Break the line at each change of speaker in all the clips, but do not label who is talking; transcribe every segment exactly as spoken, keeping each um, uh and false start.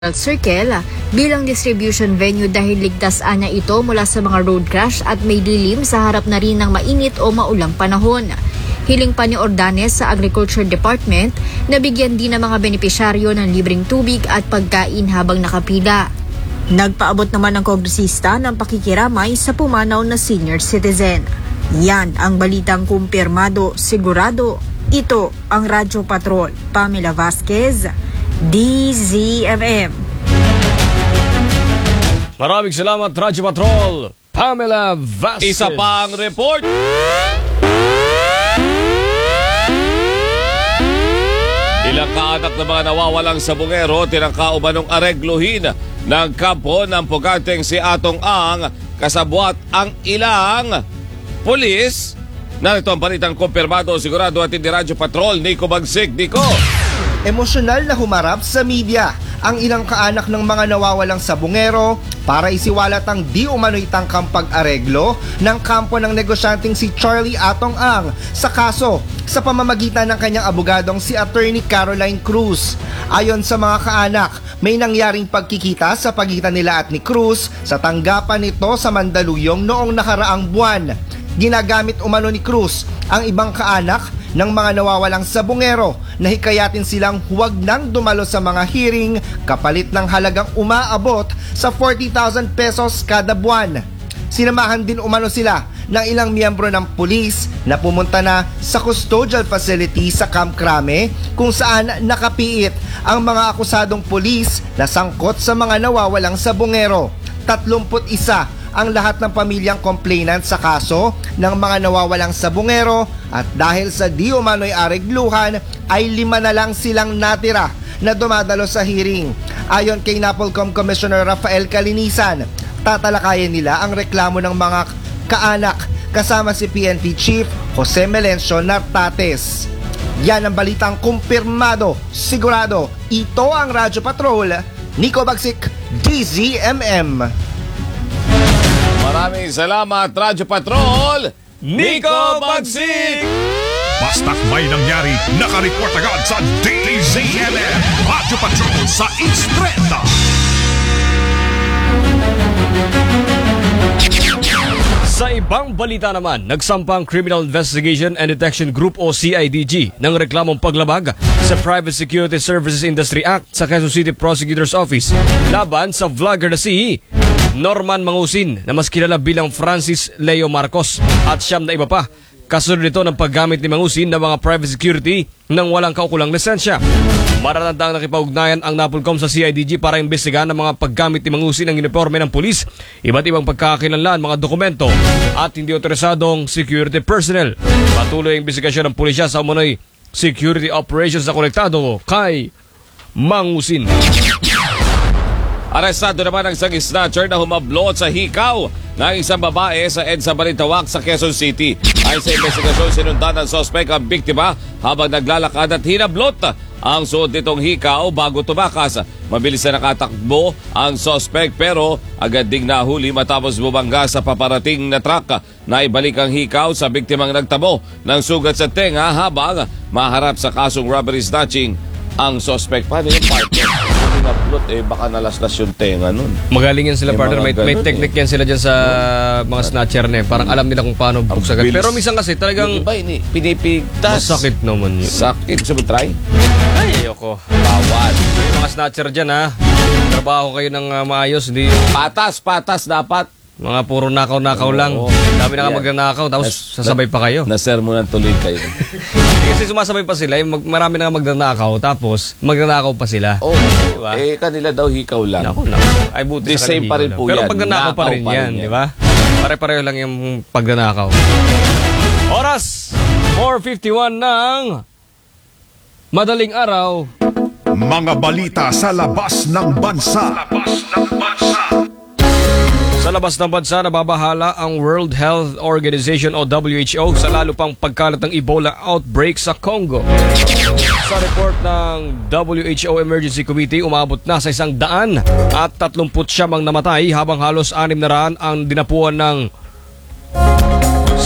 Circle bilang distribution venue dahil ligtas anya ito mula sa mga road crash at may dilim sa harap na rin ng mainit o maulang panahon. Hiling pa ni Ordanes sa Agriculture Department na bigyan din ng mga benepisyaryo ng libreng tubig at pagkain habang nakapila. Nagpaabot naman ng kongresista ng pakikiramay sa pumanaw na senior citizen. Yan ang balitang kumpirmado, sigurado. Ito ang Radyo Patrol. Pamela Vasquez, D Z M M.
Maraming salamat, Radyo Patrol. Pamela Vasquez.
Isa pang report. Ilang kaanak na mga nawawalang sabungero tinangka umanong aregluhin ng kampo ng puganteng si Atong Ang kasabwat ang ilang pulis. Narito ang balitang kumpirmado, sigurado at hindi Radyo Patrol. Nico Bagsik, Nico.
Emosyonal na humarap sa media ang ilang kaanak ng mga nawawalang sabungero para isiwalat ang di umano'y tangkang pag-areglo ng kampo ng negosyanteng si Charlie Atong Ang sa kaso sa pamamagitan ng kanyang abogadong si Attorney Caroline Cruz. Ayon sa mga kaanak, may nangyaring pagkikita sa pagitan nila at ni Cruz sa tanggapan nito sa Mandaluyong noong nakaraang buwan. Ginagamit umano ni Cruz ang ibang kaanak ng mga nawawalang sabungero na hikayatin silang huwag nang dumalo sa mga hearing kapalit ng halagang umaabot sa forty thousand pesos kada buwan. Sinamahan din umano sila ng ilang miyembro ng pulis na pumunta na sa custodial facility sa Camp Crame kung saan nakapiit ang mga akusadong pulis na sangkot sa mga nawawalang sabungero. Tatlumput isa ang lahat ng pamilyang complainant sa kaso ng mga nawawalang sabungero at dahil sa di umano'y aregluhan ay lima na lang silang natira na dumadalo sa hearing. Ayon kay NAPOLCOM Commissioner Rafael Calinisan, tatalakayin nila ang reklamo ng mga kaanak kasama si P N P Chief Jose Melencio Nartates. Yan ang balitang kumpirmado, sigurado. Ito ang Radyo Patrol. Nico Bagsik, D Z M M.
Maraming salamat, Radyo Patrol. Nico Bagsik.
Basta't may nangyari, nakareport agad sa D Z M M. Radyo Patrol sa Instreta.
Sa ibang balita naman, nagsampang Criminal Investigation and Detection Group o C I D G ng reklamong paglabag sa Private Security Services Industry Act sa Quezon City Prosecutor's Office laban sa vlogger na si Norman Mangusin na mas kilala bilang Francis Leo Marcos at siyam na iba pa. Kasunod nito ng paggamit ni Mangusin ng mga private security ng walang kaukulang lisensya. Matatandang nakipag-ugnayan ang NAPOLCOM sa C I D G para imbestigahan ng mga paggamit ni Mangusin ng uniforme ng pulis, iba't ibang pagkakakilanlan, mga dokumento at hindi otorisadong security personnel. Patuloy ang imbestigasyon ng pulisya sa umunoy security operations na konektado kay Mangusin.
Arestado naman ang isang snatcher na humablot sa hikaw ng isang babae sa EDSA Balintawak sa Quezon City. Ayon sa investigasyon, sinundan ng sospek ang biktima habang naglalakad at hinablot ang suot nitong hikaw bago tumakas. Mabilis na nakatakbo ang sospek pero agad ding nahuli matapos bumangga sa paparating na truck na ibalik ang hikaw sa biktimang nagtamo ng sugat sa tenga habang maharap sa kasong robbery snatching ang sospek. Paano yung partner? Pinaplot eh, baka nalaslas yung tenga nun.
Magaling yan sila,
May
partner. May,
mga
may
ganun
technique
eh.
yan sila dyan sa mga snatcher na eh. Parang alam nila kung paano buksagan.
bilis.
Pero minsan kasi talagang
Iba ini, pinipigtas.
masakit naman yun.
Sakit. Gusto mo try?
Ay, ayoko.
Bawal.
Yung mga snatcher dyan ha, trabaho kayo ng uh, maayos. Hindi yung
Patas, patas dapat.
mga puro nakaw-nakaw lang.
Oo.
Dami na nga
Yan.
magnanakaw tapos
Nas-
sasabay pa kayo.
Nasermonan tuloy kayo.
Kasi sumasabay pa sila, yung mag- marami na nga magnanakaw tapos magnanakaw pa sila.
Oh,
Diba?
eh kanila daw hikaw lang.
Naku, naku. Ay, buti
The
sa
same
kanila
pa rin
lang.
po
Pero
yan.
pagnanakaw pa
Nakaw
rin
pa rin
yan,
yan.
di ba? Pare-pareho lang yung pagnanakaw. Oras, four fifty-one ng madaling araw.
Mga balita sa labas ng bansa. Labas ng bansa.
Sa labas ng bansa, nababahala ang World Health Organization o W H O sa lalo pang pagkalat ng Ebola outbreak sa Congo. Sa report ng W H O Emergency Committee, umabot na sa isang daan at tatlumput siyam ang namatay habang halos anim na raan ang dinapuan ng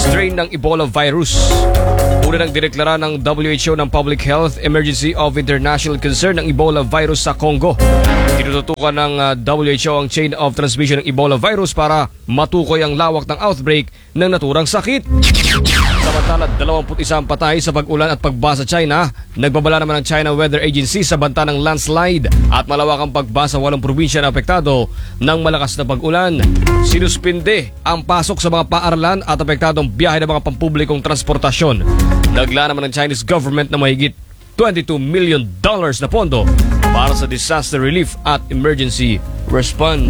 strain ng Ebola virus. Una nang dineklara ng W H O ng Public Health Emergency of International Concern ng Ebola virus sa Congo. Tinututukan ng uh, W H O ang chain of transmission ng Ebola virus para matukoy ang lawak ng outbreak ng naturang sakit. Samantala, dalawampu't isa ang patay sa pag-ulan at pagbasa sa China. Nagbabala naman ng China Weather Agency sa banta ng landslide at malawakang pagbasa sa walong probinsya na apektado ng malakas na pag-ulan. Sinuspinde ang pasok sa mga paaralan at apektadong biyahe ng mga pampublikong transportasyon. Naglaan naman ng Chinese government na mahigit twenty-two million dollars na pondo para sa disaster relief at emergency response.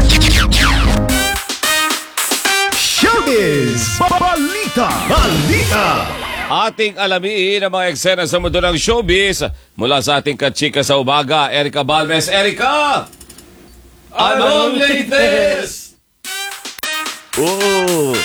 Showbiz! Balita! Balita!
Ating alamin ang mga eksena sa mundo ng showbiz mula sa ating kachika sa umaga, Erica Balmes. Erica! Anong latest? Oh!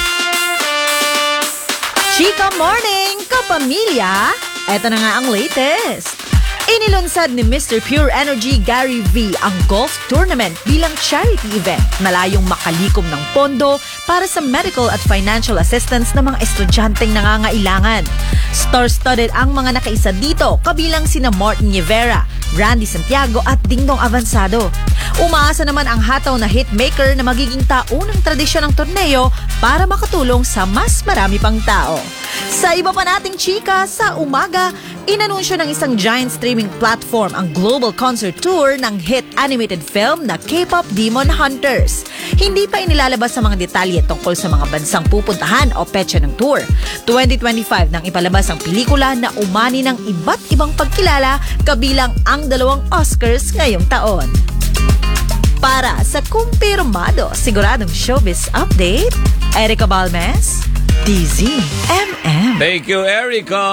Chika Morning, kapamilya! Ito na nga ang latest. Inilunsad ni Mister Pure Energy Gary V ang golf tournament bilang charity event na layong makalikom ng pondo para sa medical at financial assistance ng mga estudyanteng nangangailangan. Star-studded ang mga nakaisa dito, kabilang sina Martin Rivera, Randy Santiago at Dingdong Avansado. Umaasa naman ang hataw na hitmaker na magiging taunang tradisyon ng torneo para makatulong sa mas marami pang tao. Sa iba pa nating chika, sa umaga, inanunsyo ng isang giant streaming platform ang global concert tour ng hit animated film na K-pop Demon Hunters. Hindi pa inilalabas sa mga detalye tungkol sa mga bansang pupuntahan o petsa ng tour. twenty twenty-five nang ipalabas ang pelikula na umani ng iba't ibang pagkilala kabilang ang dalawang Oscars ngayong taon. Para sa kumpirmado, siguradong showbiz update, Erica Balmes, D Z M M.
Thank you, Erica!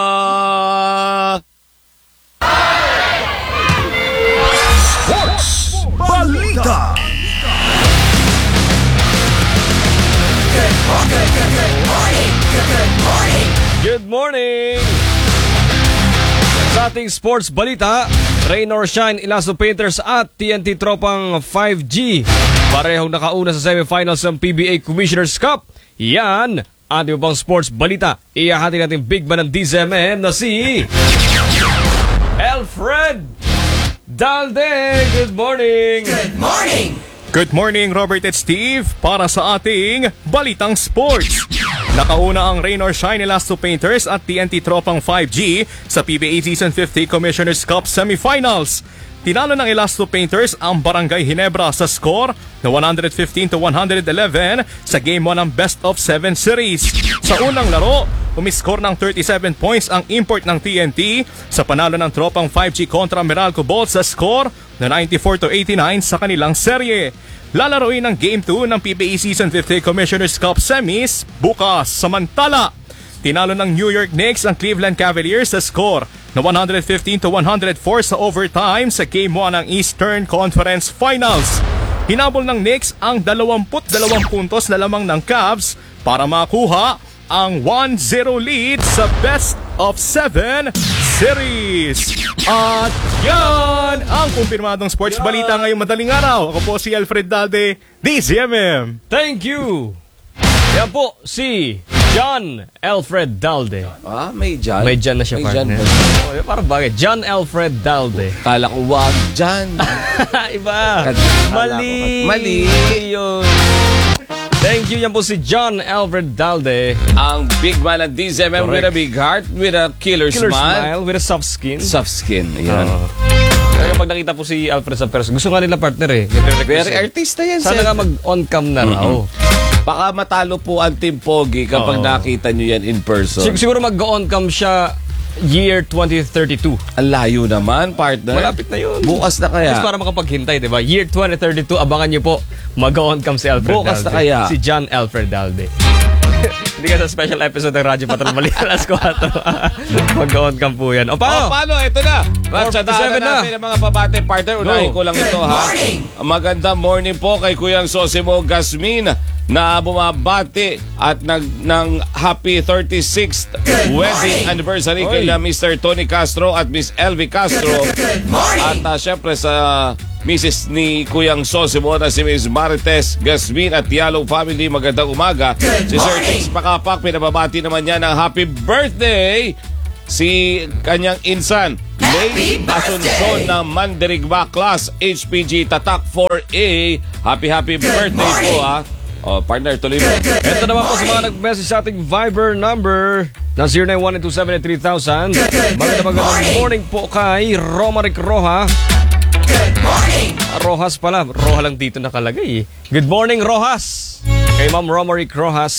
Sports! Balita!
Good morning! Sa ating sports balita, Rain or Shine, Ilaso Painters at T N T Tropang five G. Parehong nakauna sa semifinals ng P B A Commissioner's Cup. Yan ang di bang sports balita. Iyahati natin big man ng D Z M M na si Alfred Dalde. Good morning!
Good morning!
Good morning, Robert at Steve, para sa ating Balitang Sports. Nakauna ang Rain or Shine Elasto Painters at T N T Tropang five G sa P B A Season fifty Commissioner's Cup Semifinals. Tinalo ng Elasto Painters ang Barangay Ginebra sa score na one fifteen to one eleven sa Game one ng Best of seven Series. Sa unang laro, umiscore ng thirty-seven points ang import ng T N T sa panalo ng Tropang five G kontra Meralco Bolt sa score na ninety-four to eighty-nine sa kanilang serye. Lalaroin ng Game two ng P B A Season fifty Commissioner's Cup Semis bukas. Samantala, tinalo ng New York Knicks ang Cleveland Cavaliers sa score na one fifteen to one oh four sa overtime sa Game one ng Eastern Conference Finals. Hinabol ng Knicks ang twenty-two puntos na lamang ng Cavs para makuha ang one zero lead sa Best of seven Series. At yan ang kumpirmadong sports balita ngayong madaling araw. Ako po si Alfred Dalde, D Z M M.
Thank you! Yan po si John Alfred Dalde.
Ah, may John.
May John na siya,
May John
partner.
ba?
Oh, parang bagay. John Alfred Dalde.
Kala ko wag John.
Iba.
Kala
Mali.
ko- Mali.
Yun. Thank you. Yan po si John Alfred Dalde.
Ang big man ng D Z M M with a
Correct.
big heart, with a killer,
Killer
smile.
smile with a soft skin.
Soft skin. Ayan.
Oo. Kaya pag nakita po si Alfred sa person, gusto nga nila partner eh.
Very artista yan,
Sana
sir.
nga mag-on cam na raw.
Baka matalo po ang Team Pogi kapag
Oo.
nakita nyo yan in person.
Sig- siguro mag-on cam siya year twenty thirty-two.
Ang layo naman, partner.
Malapit na yun.
Bukas na kaya.
Just para makapaghintay, di ba? Year twenty thirty-two, abangan niyo po, mag-on cam si Alfred
Bukas
Dalde.
na kaya.
Si John Alfred Dalde. Hindi ka sa special episode ng Radyo Patrol Balita alas four. Mag-on cam po yan. O
Oh,
paano?
paano? Ito na. Ratsadahan na namin ang mga babate partner. Unahin ko lang ito ha. Magandang morning po kay Kuyang Sosimo Gasmin na bumabati at nag ng happy thirty-sixth wedding anniversary kay Mister Tony Castro at Miss Elvie Castro. At uh, syempre sa Missus ni Kuyang Sosimo na si Miss Marites Gasmin at Yalong family, magandang umaga. Si Sir Tix Pakapak, pinababati naman niya ng happy birthday si kanyang insan May Asuncion ng Mandirigma Class H P G Tatak four A. Happy happy birthday po ha. O partner, tuloy mo.
Ito naman po sa mga nag-message sa ating Viber number na zero nine one two seven three thousand. Magandang magandang morning po kay Romaric Roja. Good morning! Rojas pala. Roja lang dito nakalagay eh. Good morning, Rojas! Kay Ma'am Romaric Rojas.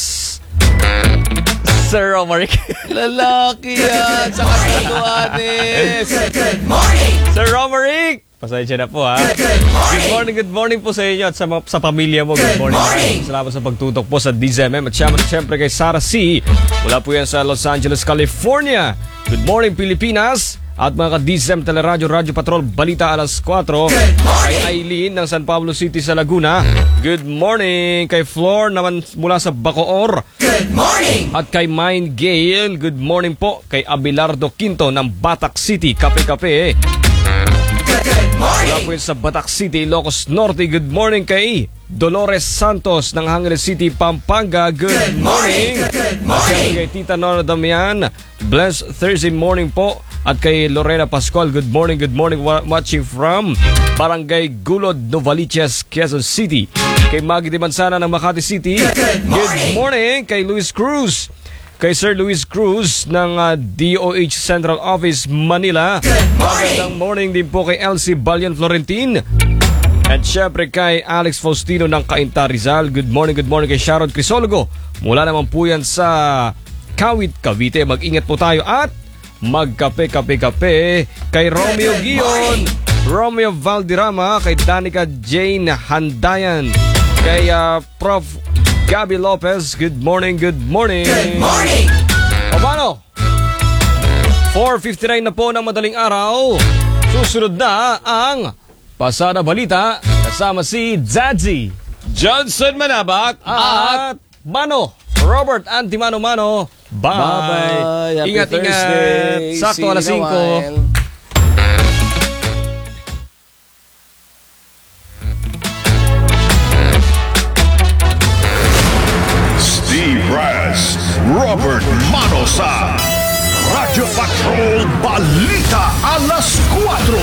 Sir Romaric.
Lalaki yan sa Catanduanes. Good morning!
Sir Romaric! Pasensya na po ha. Good morning, good morning po sa inyo at sa, sa pamilya mo. Good morning. Maraming salamat sa pagtutok po sa D Z M M. At syempre, syempre kay Sarah C. Mula po yan sa Los Angeles, California. Good morning, Pilipinas. At mga ka-D Z M Teleradyo, Radyo Patrol, Balita alas kwatro. Kay Aileen ng San Pablo City sa Laguna. Good morning. Kay Flor naman mula sa Bacoor. Good morning. At kay Mind Gale, good morning po. Kay Abelardo Quinto ng Batac City, Kape-Kape. Mula po yun sa Batac City, Ilocos Norte. Good morning kay Dolores Santos ng Angeles City, Pampanga. Good morning. At kay Tita Nora Damian, blessed Thursday morning po. At kay Lorena Pascual, good morning, good morning, watching from Barangay Gulod, Novaliches, Quezon City. Kay Maggie Dimansana ng Makati City, good morning. Kay Luis Cruz, kay Sir Luis Cruz ng uh, D O H Central Office, Manila. Magandang morning din po kay Elsie Balian Florentin. At syempre kay Alex Faustino ng Cainta Rizal. Good morning, good morning kay Sharon Crisologo. Mula naman po yan sa Kawit, Cavite. Mag-ingat po tayo at magkape-kape-kape kay Romeo Gion, Romeo Valderrama, kay Danica Jane Handayan, kay uh, Prof Gabby Lopez. Good morning, good morning. Good morning. O paano? four fifty-nine na po ng madaling araw. Susunod na ang Pasada Balita kasama si Zadzi
Johnson Manabat
at Mano Robert Antimano Mano. Bye.
Bye. Happy
Ingat,
Thursday.
ingat. Sakto
See
alas
you in a
singko.
while.
Steve Brass, Robert Manosa, Radyo Patrol Balita alas kwatro.